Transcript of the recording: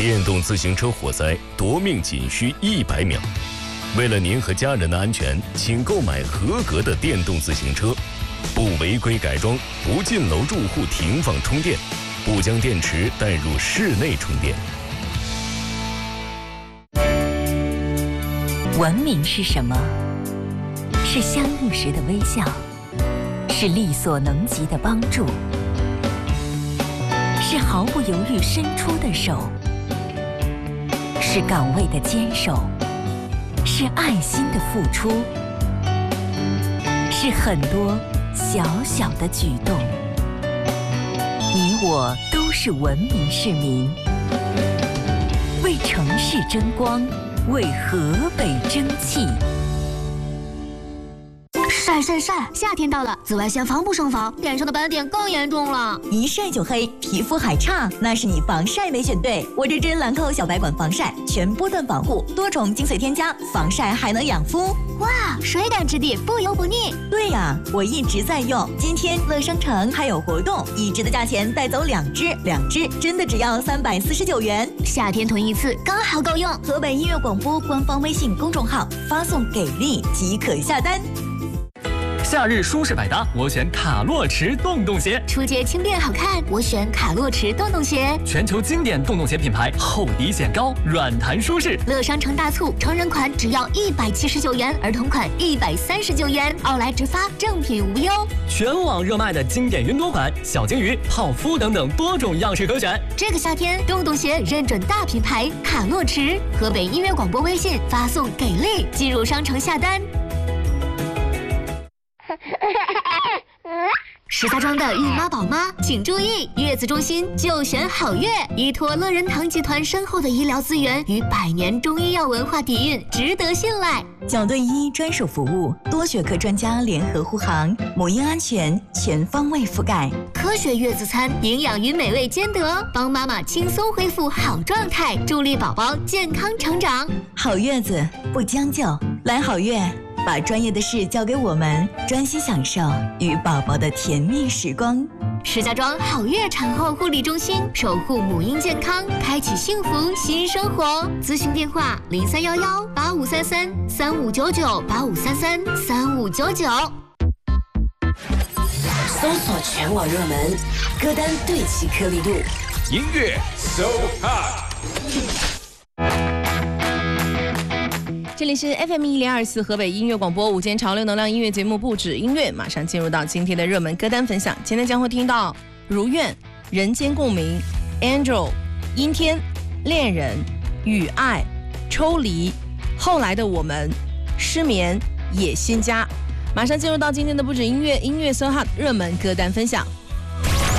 电动自行车火灾夺命仅需100秒。为了您和家人的安全，请购买合格的电动自行车，不违规改装，不进楼住户停放充电，不将电池带入室内充电。 文明是什么？是相遇时的微笑，是力所能及的帮助，是毫不犹豫伸出的手，是岗位的坚守，是爱心的付出，是很多小小的举动。你我都是文明市民，为城市争光，为河北争气。 晒！夏天到了，紫外线防不胜防，脸上的斑点更严重了。 一晒就黑，皮肤还差，那是你防晒没选对。我这支兰蔻小白管防晒，全波段防护，多重精髓添加，防晒还能养肤。 哇，水感质地，不油不腻。 对呀，我一直在用。今天乐商城还有活动，一支的价钱带走2支，2支真的只要349元。 夏天囤一次刚好够用。 河北音乐广播官方微信公众号发送给力即可下单。 夏日舒适百搭，我选卡洛驰洞洞鞋。 出街轻便好看，我选卡洛驰洞洞鞋。 全球经典洞洞鞋品牌，厚底显高，软弹舒适。 乐商城大促，成人款只要179元，儿童款139元，奥莱直发，正品无忧。 全网热卖的经典云朵款、小金鱼、泡芙等等多种样式可选。 这个夏天，洞洞鞋认准大品牌卡洛驰。河北音乐广播微信发送给力，进入商城下单。石家庄的孕妈宝妈请注意，月子中心就选好月，依托乐仁堂集团深厚的医疗资源与100年中医药文化底蕴，值得信赖。 角盾医专属服务，多学科专家联合护航，母婴安全全方位覆盖。 科学月子餐，营养与美味兼得，帮妈妈轻松恢复好状态，助力宝宝健康成长。 好月子不将就，来好月。把专业的事交给我们，专心享受与宝宝的甜蜜时光。 石家庄好月产后护理中心，守护母婴健康，开启幸福新生活。咨询电话：0311-8533-3599，8533-3599。 搜索全网热门歌单，对齐颗粒度， 音乐 So Hot。 这里是 FM1024 河北音乐广播午间潮流能量音乐节目不止音乐，马上进入到今天的热门歌单分享。今天将会听到如愿、人间共鸣、Angel、阴天、恋人、与爱、抽离、后来的我们、失眠、野心家。马上进入到今天的不止音乐 So Hot 热门歌单分享。